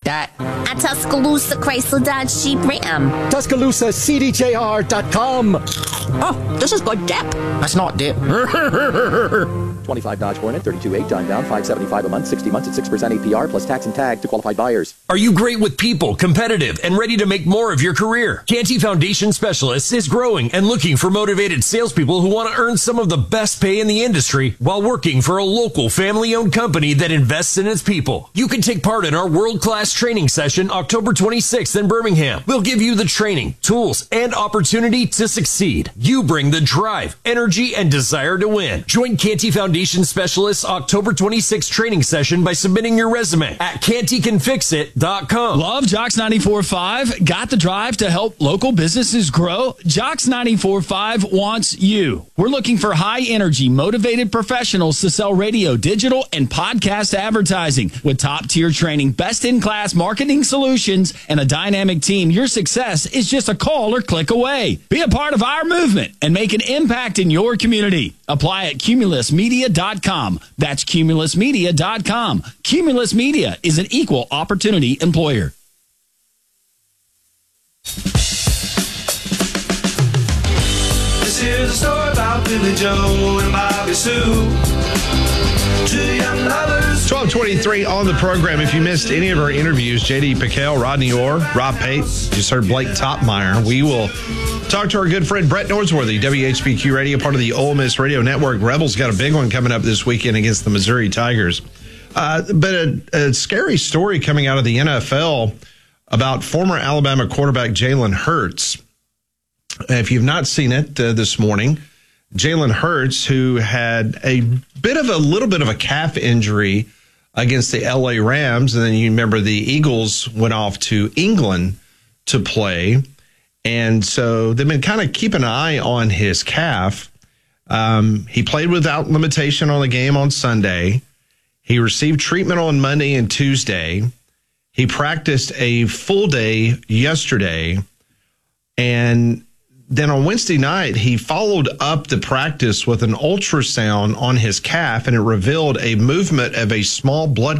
that. At Tuscaloosa Chrysler Dodge Jeep Ram. TuscaloosaCDJR.com. Oh, this is good dip. That's not dip. 25 Dodge Hornet, 32.8, time down, $575 a month, 60 months at 6% APR, plus tax and tag to qualified buyers. Are you great with people, competitive, and ready to make more of your career? Canty Foundation Specialists is growing and looking for motivated salespeople who want to earn some of the best pay in the industry while working for a local family-owned company that invests in its people. You can take part in our world-class training session October 26th in Birmingham. We'll give you the training, tools, and opportunity to succeed. You bring the drive, energy, and desire to win. Join Canty Foundation Specialists October 26th training session by submitting your resume at cantycanfixit.com. Love Jocks 94.5? Got the drive to help local businesses grow? Jocks 94.5 wants you. We're looking for high energy, motivated professionals to sell radio, digital, and podcast advertising. With top tier training, best in class marketing solutions, and a dynamic team, your success is just a call or click away. Be a part of our movement and make an impact in your community. Apply at cumulusmedia.com. That's cumulusmedia.com. Cumulus Media is an equal opportunity employer. This is a story about Billy Joe and Bobby Sue. Two young lovers. 12:23 on the program. If you missed any of our interviews, J.D. Piquel, Rodney Orr, Rob Pate, just heard Blake Topmeyer. We will talk to our good friend Brett Norsworthy, WHBQ Radio, part of the Ole Miss Radio Network. Rebels got a big one coming up this weekend against the Missouri Tigers. But a scary story coming out of the NFL about former Alabama quarterback Jalen Hurts. If you've not seen it this morning, Jalen Hurts, who had a little bit of a calf injury against the LA Rams, and then you remember the Eagles went off to England to play. And so they've been kind of keeping an eye on his calf. He played without limitation on the game on Sunday. He received treatment on Monday and Tuesday. He practiced a full day yesterday. And then on Wednesday night, he followed up the practice with an ultrasound on his calf, and it revealed a movement of a small blood